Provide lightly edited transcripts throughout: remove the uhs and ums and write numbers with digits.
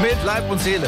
Mit Leib und Seele.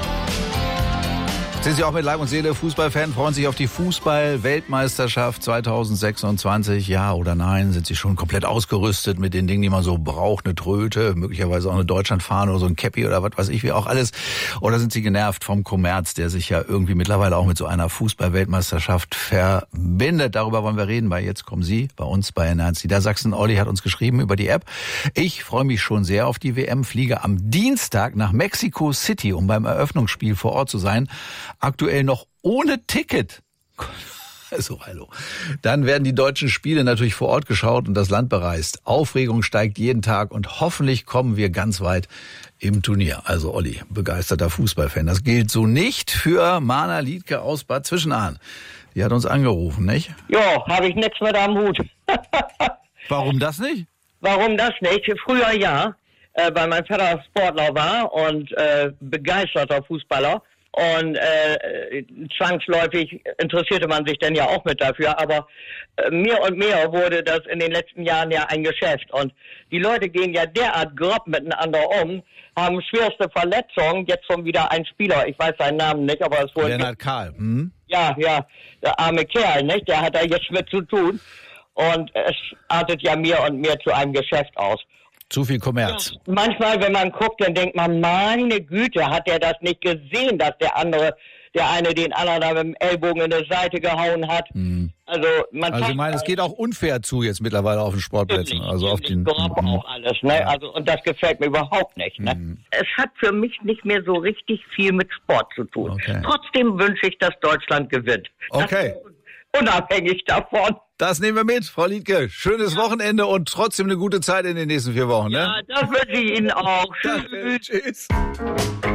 Sind Sie auch mit Leib und Seele Fußballfan? Freuen sich auf die Fußball-Weltmeisterschaft 2026? Ja oder nein? Sind Sie schon komplett ausgerüstet mit den Dingen, die man so braucht? Eine Tröte, möglicherweise auch eine Deutschlandfahne oder so ein Käppi oder was weiß ich, wie auch alles? Oder sind Sie genervt vom Kommerz, der sich ja irgendwie mittlerweile auch mit so einer Fußball-Weltmeisterschaft verbindet? Darüber wollen wir reden, weil jetzt kommen Sie bei uns bei NRZ Niedersachsen. Olli hat uns geschrieben über die App. Ich freue mich schon sehr auf die WM, fliege am Dienstag nach Mexico City, um beim Eröffnungsspiel vor Ort zu sein. Aktuell noch ohne Ticket. Also, hallo. Dann werden die deutschen Spiele natürlich vor Ort geschaut und das Land bereist. Aufregung steigt jeden Tag und hoffentlich kommen wir ganz weit im Turnier. Also, Olli, begeisterter Fußballfan. Das gilt so nicht für Mana Liedke aus Bad Zwischenahn. Die hat uns angerufen, nicht? Ja, habe ich nichts mit am Hut. Warum das nicht? Warum das nicht? Früher ja, weil mein Vater Sportler war und begeisterter Fußballer. Und zwangsläufig interessierte man sich dann ja auch mit dafür, aber mehr und mehr wurde das in den letzten Jahren ja ein Geschäft. Und die Leute gehen ja derart grob miteinander um, haben schwerste Verletzungen, jetzt schon wieder ein Spieler, ich weiß seinen Namen nicht, aber es wurde... Lennart Kahl. Ja, der arme Kerl, nicht? Der hat da jetzt mit zu tun. Und es artet ja mehr und mehr zu einem Geschäft aus. Zu viel Kommerz. Ja, manchmal, wenn man guckt, dann denkt man, meine Güte, hat der das nicht gesehen, dass der eine den anderen da mit dem Ellbogen in die Seite gehauen hat. Also ich meine, es geht auch unfair zu jetzt mittlerweile auf den Sportplätzen. Also auf den auch alles, ne? Ja. Also, und das gefällt mir überhaupt nicht, ne? Es hat für mich nicht mehr so richtig viel mit Sport zu tun. Okay. Trotzdem wünsche ich, dass Deutschland gewinnt. Okay. Unabhängig davon. Das nehmen wir mit, Frau Liedke. Schönes Wochenende und trotzdem eine gute Zeit in den nächsten 4 Wochen. Ne? Ja, das wünsche ich Ihnen auch. Tschüss.